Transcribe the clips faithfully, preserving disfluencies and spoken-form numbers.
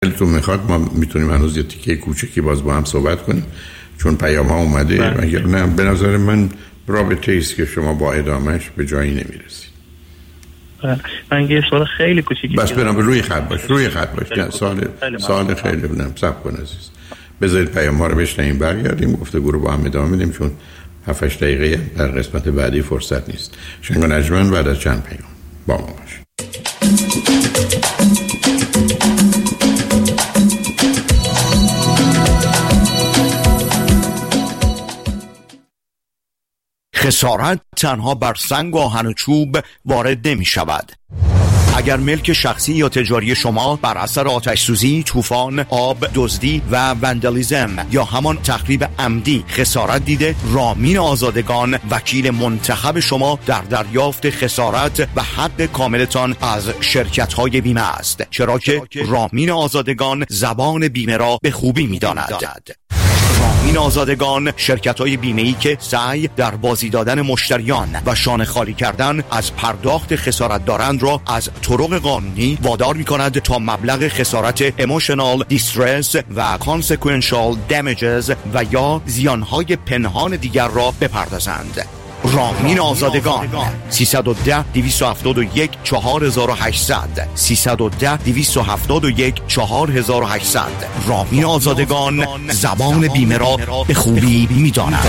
دلتون میخواد ما میتونیم هنوز یه تیکه کوچکی باز با هم صحبت کنیم، چون پیام ها اومده. اگر نه به نظر من رابطه ایست که شما با ادامهش به جایی نمیرسید. من یه سوال خیلی کوچیکی بس برام روی خط باش روی خط باش سال سال خیلی بنم صبر کن عزیز. بذارید پیام ها رو بشنویم برگردیم گفتگو رو با هم ادامه بدیم، چون هفت هشت دقیقه در قسمت بعدی فرصت نیست. شنگ و نجمن بعد از چند پیام با ما باش. خسارت تنها بر سنگ و آهن و چوب وارد نمی شود. اگر ملک شخصی یا تجاری شما بر اثر آتش سوزی، طوفان، آب، دزدی و وندالیزم یا همان تخریب عمدی خسارت دیده، رامین آزادگان وکیل منتخب شما در دریافت خسارت و حق کاملتان از شرکت‌های بیمه است، چرا که رامین آزادگان زبان بیمه را به خوبی می‌داند. رامین آزادگان شرکت‌های بیمه‌ای که سعی در بازی دادن مشتریان و شانه خالی کردن از پرداخت خسارت دارند را از طرق قانونی وادار می‌کند تا مبلغ خسارت emotional distress و consequential damages و یا زیانهای پنهان دیگر را بپردازند. رامین آزادگان سیصد و ده دویست و هفتاد و یک چهار هزار و هشتصد سیصد و ده دویست و هفتاد و یک چهار هزار و هشتصد. رامین آزادگان زبان بیمه را به خوبی می‌داند.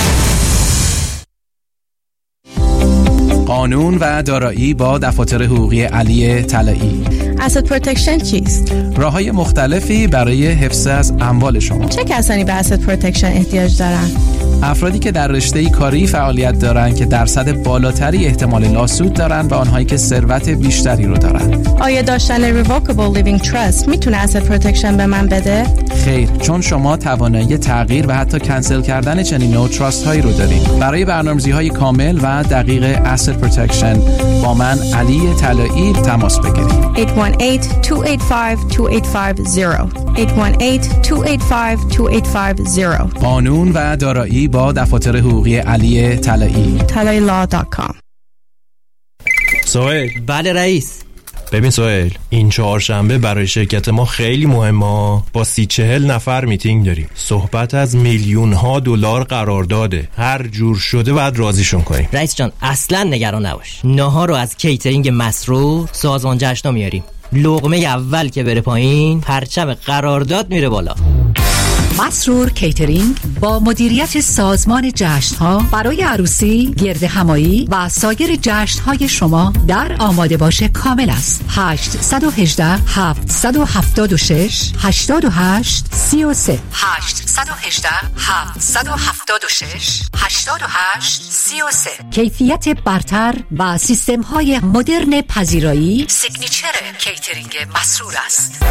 قانون و دارایی با دفاتر حقوقی علی طلایی. asset protection چیست؟ راه‌های مختلفی برای حفظ از اموال شما. چه کسانی به asset protection احتیاج دارند؟ افرادی که در رشته کاری فعالیت دارند که درصد بالاتری احتمال لاسود دارند و آنهایی که ثروت بیشتری رو دارند. آیا داشتن revocable living trust میتونه asset protection به من بده؟ خیر، چون شما توانایی تغییر و حتی کنسل کردن چنین نوع تراست هایی رو دارید. برای برنامه‌ریزی‌های کامل و دقیق asset protection با من علی طلایی تماس بگیرید. هشت یک هشت دو هشت پنج دو هشت پنج صفر هشت یک هشت دو هشت پنج دو هشت پنج صفر. قانون و دارایی با دفاتر حقوقی علی طلایی. طلایی لا دات کام. سهیل. بله رئیس. ببین سهیل، این چهارشنبه برای شرکت ما خیلی مهمه. با سی چهل نفر میتینگ داریم. صحبت از میلیون ها دلار قرارداده. هر جور شده باید راضیشون کنیم. رئیس جان اصلا نگران نباش. ناهار رو از کیترینگ مسرور سازمان جشنا میاریم. لقمه اول که بره پایین پرچم قرارداد میره بالا. مسرور کیترینگ با مدیریت سازمان جشن‌ها برای عروسی، گرد همایی و سایر جشن‌های شما در آماده باش کامل است. هشت یک هشت هفت هفت شش هشت هشت سه سه هشت یک هشت هفت هفت شش هشت هشت سه سه. کیفیت برتر و سیستم‌های مدرن پذیرایی سیگنیچر کیترینگ مسرور است.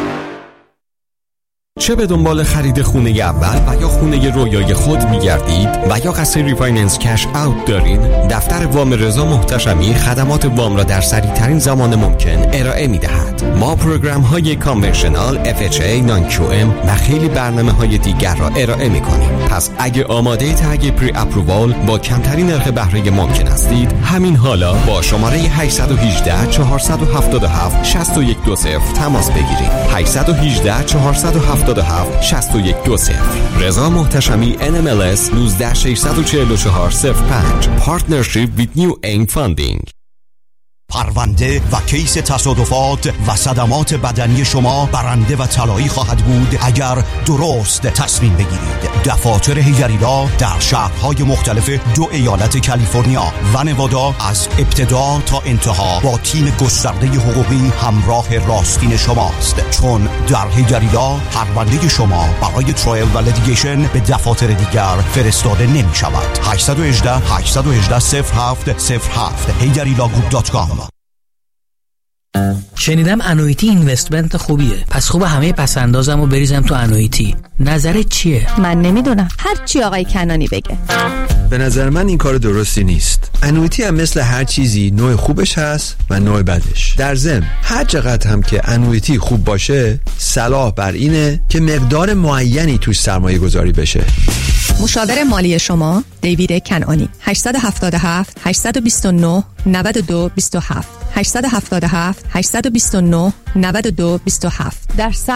چه به دنبال خرید خونه اول و یا خونه رویای خود می‌گردید و یا قصد ریفایننس کش اوت دارین، دفتر وام رضا محتشمی خدمات وام را در سریع‌ترین زمان ممکن ارائه می‌دهد. ما پروگرام‌های کانونشنال، اف اچ ای، نان کیو ام و خیلی برنامه‌های دیگر را ارائه می‌کنیم. پس اگه آماده تگ پری اپرووال با کمترین نرخ بهره ممکن هستید، همین حالا با شماره هشت یک هشت چهار هفت هفت شش یک دو صفر تماس بگیرید. هشت یک هشت چهار هفت هفت شش یک دو صفر. رضا محتشمی ان ام ال اس یک نه شش چهار چهار صفر پنج. پارتنرشیپ ویت نیو ایم فاندینگ. پرونده و کیس تصادفات و صدمات بدنی شما برنده و طلایی خواهد بود اگر درست تصمیم بگیرید. دفاتر هیگریلا در شهرهای مختلف دو ایالت کالیفرنیا و نوادا از ابتدا تا انتها با تیم گسترده حقوقی همراه راستین شماست، چون در هیگریلا پرونده شما برای ترایل و لیتیگیشن به دفاتر دیگر فرستاده نمی شود. هشت یک هشت هشت یک هشت صفر هفت صفر هفت هیگریلا گروپ دات کام. شنیدم انویتی اینوستمنت خوبیه، پس خوب همه پس اندازم رو بریزم تو انویتی. نظرت چیه؟ من نمیدونم، هر چی آقای کنانی بگه. به نظر من این کار درستی نیست. انویتی هم مثل هر چیزی نوع خوبش هست و نوع بدش. در ضمن هر چقدر هم که انویتی خوب باشه، صلاح بر اینه که مقدار معینی توش سرمایه گذاری بشه. مشاور مالی شما دیوید کنعانی. هشت هفت هفت هشت دو نه نه دو دو هفت هشت هفت هفت هشت دو نه نه دو دو هفت. در